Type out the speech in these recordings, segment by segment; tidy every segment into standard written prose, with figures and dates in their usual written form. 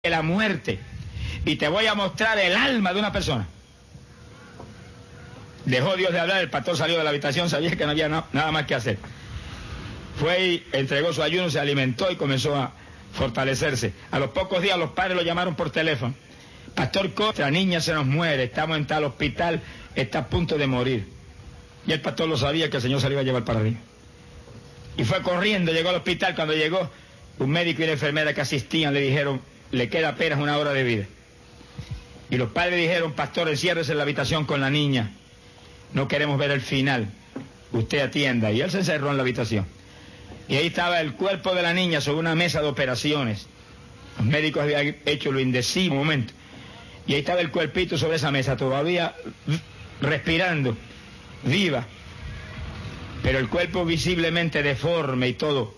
de la muerte y te voy a mostrar el alma de una persona. Dejó Dios de hablar, el pastor salió de la habitación, sabía que no había nada más que hacer. Fue y entregó su ayuno, se alimentó y comenzó a fortalecerse. A los pocos días los padres lo llamaron por teléfono. Pastor, nuestra niña se nos muere, estamos en tal hospital, está a punto de morir. Y el pastor lo sabía que el Señor se lo iba a llevar para arriba. Y fue corriendo, llegó al hospital. Cuando llegó, un médico y una enfermera que asistían le dijeron, le queda apenas una hora de vida. Y los padres dijeron, pastor, enciérrese en la habitación con la niña. No queremos ver el final. Usted atienda. Y él se encerró en la habitación. Y ahí estaba el cuerpo de la niña sobre una mesa de operaciones. Los médicos habían hecho lo indecible un momento. Y ahí estaba el cuerpito sobre esa mesa, todavía respirando, viva. Pero el cuerpo visiblemente deforme y todo,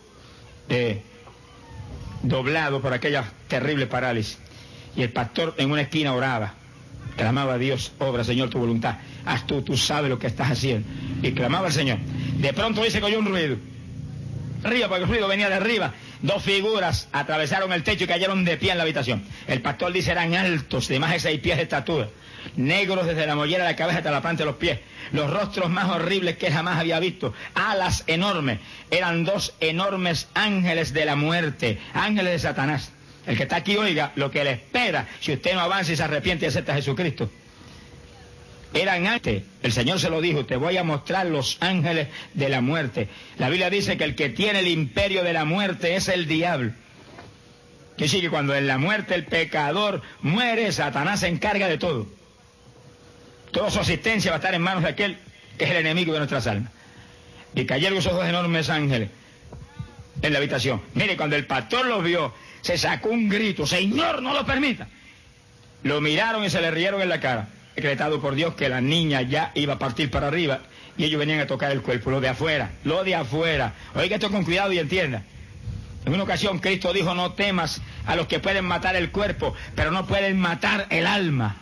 doblado por aquella terrible parálisis. Y el pastor en una esquina oraba, clamaba a Dios, obra Señor tu voluntad, haz tú sabes lo que estás haciendo. Y clamaba al Señor. De pronto dice que oyó un ruido. Arriba, porque el ruido venía de arriba. Dos figuras atravesaron el techo y cayeron de pie en la habitación. El pastor dice eran altos, de más de 6 pies de estatura, negros desde la mollera de la cabeza hasta la planta de los pies, los rostros más horribles que jamás había visto, alas enormes, eran 2 enormes ángeles de la muerte, ángeles de Satanás. El que está aquí oiga lo que le espera si usted no avanza y se arrepiente y acepta a Jesucristo. Eran ángeles, el Señor se lo dijo, te voy a mostrar los ángeles de la muerte. La Biblia dice que el que tiene el imperio de la muerte es el diablo. Que sí, que cuando en la muerte el pecador muere, Satanás se encarga de todo. Toda su asistencia va a estar en manos de aquel que es el enemigo de nuestras almas. Y cayeron esos 2 enormes ángeles en la habitación. Mire, cuando el pastor los vio, se sacó un grito, Señor, no lo permita. Lo miraron y se le rieron en la cara. Decretado por Dios que la niña ya iba a partir para arriba y ellos venían a tocar el cuerpo, lo de afuera. Oiga esto con cuidado y entienda. En una ocasión Cristo dijo, no temas a los que pueden matar el cuerpo, pero no pueden matar el alma.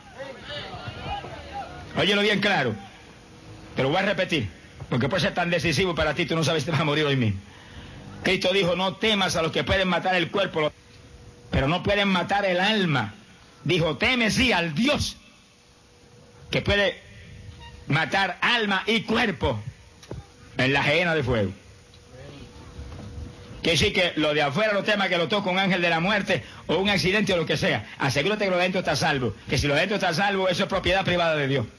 Óyelo bien claro. Te lo voy a repetir, porque puede ser tan decisivo para ti, tú no sabes si te vas a morir hoy mismo. Cristo dijo, no temas a los que pueden matar el cuerpo, pero no pueden matar el alma. Dijo, teme sí al Dios que puede matar alma y cuerpo en la gehenna de fuego. Que sí, que lo de afuera no tema que lo toque un ángel de la muerte o un accidente o lo que sea. Asegúrate que lo de adentro está salvo. Que si lo de adentro está salvo, eso es propiedad privada de Dios.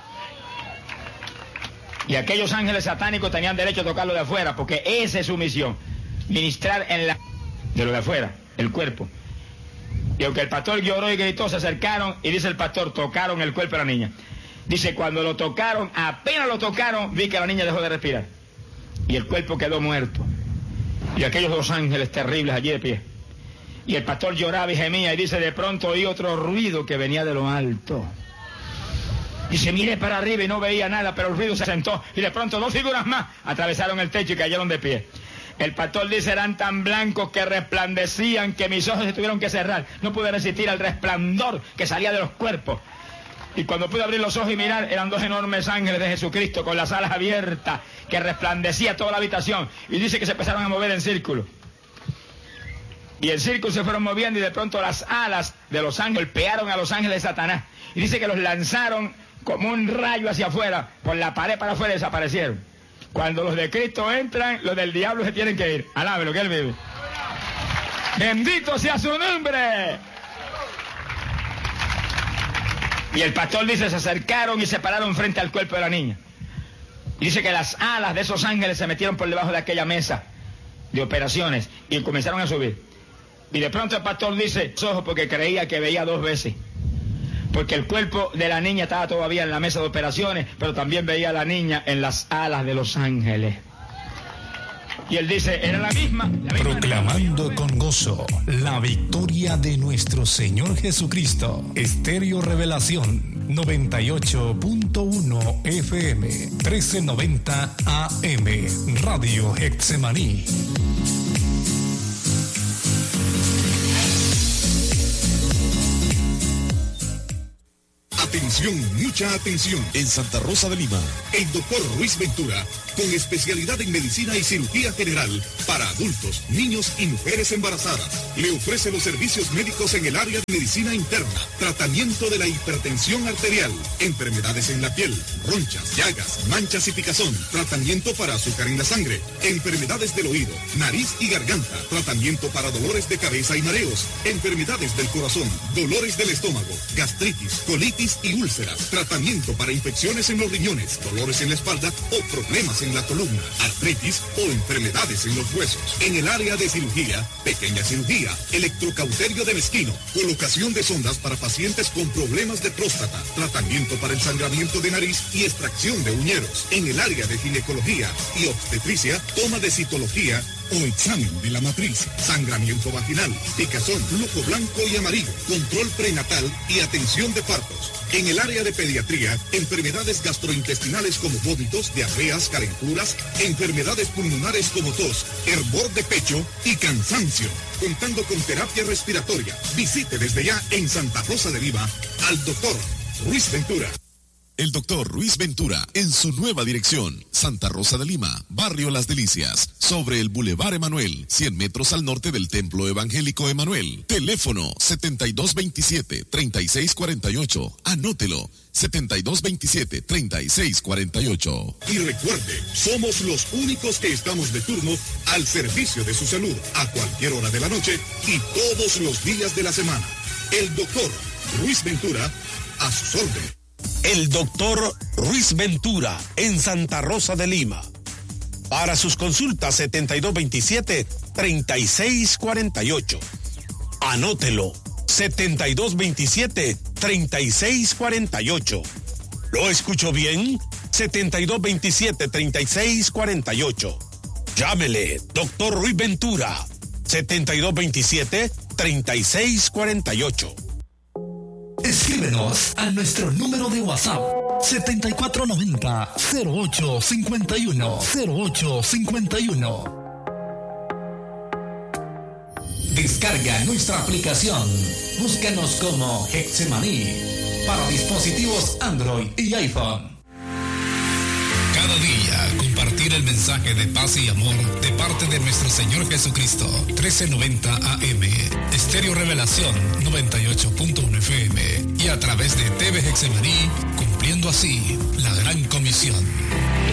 Y aquellos ángeles satánicos tenían derecho a tocar lo de afuera, porque esa es su misión. Ministrar en la de lo de afuera, el cuerpo. Y aunque el pastor lloró y gritó, se acercaron y dice el pastor, tocaron el cuerpo de la niña. Dice, cuando lo tocaron, apenas lo tocaron, vi que la niña dejó de respirar. Y el cuerpo quedó muerto. Y aquellos 2 ángeles terribles allí de pie. Y el pastor lloraba y gemía y dice, de pronto oí otro ruido que venía de lo alto. Dice, miré para arriba y no veía nada, pero el ruido se asentó. Y de pronto 2 figuras más atravesaron el techo y cayeron de pie. El pastor dice, eran tan blancos que resplandecían que mis ojos se tuvieron que cerrar. No pude resistir al resplandor que salía de los cuerpos. Y cuando pude abrir los ojos y mirar, eran 2 enormes ángeles de Jesucristo con las alas abiertas que resplandecía toda la habitación. Y dice que se empezaron a mover en círculo. Y el círculo se fueron moviendo y de pronto las alas de los ángeles golpearon a los ángeles de Satanás. Y dice que los lanzaron como un rayo hacia afuera, por la pared para afuera, y desaparecieron. Cuando los de Cristo entran, los del diablo se tienen que ir. Alábelo, que Él vive. ¡Bendito sea su nombre! Y el pastor dice, se acercaron y se pararon frente al cuerpo de la niña. Y dice que las alas de esos ángeles se metieron por debajo de aquella mesa de operaciones y comenzaron a subir. Y de pronto el pastor dice, ojos, porque creía que veía 2 veces. Porque el cuerpo de la niña estaba todavía en la mesa de operaciones, pero también veía a la niña en las alas de los ángeles. Y él dice, era la misma proclamando con gozo la victoria de nuestro Señor Jesucristo. Estéreo Revelación 98.1 FM 1390 AM Radio Getsemaní. Atención, mucha atención. En Santa Rosa de Lima, el doctor Ruiz Ventura, con especialidad en medicina y cirugía general para adultos, niños y mujeres embarazadas, le ofrece los servicios médicos en el área de medicina interna, tratamiento de la hipertensión arterial, enfermedades en la piel, ronchas, llagas, manchas y picazón, tratamiento para azúcar en la sangre, enfermedades del oído, nariz y garganta, tratamiento para dolores de cabeza y mareos, enfermedades del corazón, dolores del estómago, gastritis, colitis y úlceras, tratamiento para infecciones en los riñones, dolores en la espalda o problemas en la columna, artritis o enfermedades en los huesos. En el área de cirugía, pequeña cirugía, electrocauterio de mezquino, colocación de sondas para pacientes con problemas de próstata, tratamiento para el sangramiento de nariz y extracción de uñeros. En el área de ginecología y obstetricia, toma de citología o examen de la matriz, sangramiento vaginal, picazón, flujo blanco y amarillo, control prenatal y atención de partos. En el área de pediatría, enfermedades gastrointestinales como vómitos, diarreas, calenturas, enfermedades pulmonares como tos, hervor de pecho y cansancio. Contando con terapia respiratoria. Visite desde ya en Santa Rosa de Lima al doctor Ruiz Ventura. El doctor Ruiz Ventura, en su nueva dirección, Santa Rosa de Lima, Barrio Las Delicias, sobre el Boulevard Emanuel, 100 metros al norte del Templo Evangélico Emanuel. Teléfono 7227-3648. Anótelo, 7227-3648. Y recuerde, somos los únicos que estamos de turno al servicio de su salud, a cualquier hora de la noche y todos los días de la semana. El doctor Ruiz Ventura, a sus órdenes. El doctor Ruiz Ventura, en Santa Rosa de Lima. Para sus consultas, 7227-3648. Anótelo, 7227-3648. ¿Lo escucho bien? 7227-3648. Llámele, doctor Ruiz Ventura, 7227-3648. Escríbenos a nuestro número de WhatsApp 7490-0851. Descarga nuestra aplicación. Búscanos como Hexemaní para dispositivos Android y iPhone. Cada día compartir el mensaje de paz y amor de parte de nuestro Señor Jesucristo. 1390 AM, Estéreo Revelación 98.1 FM y a través de TV Hexemaní, cumpliendo así la gran comisión.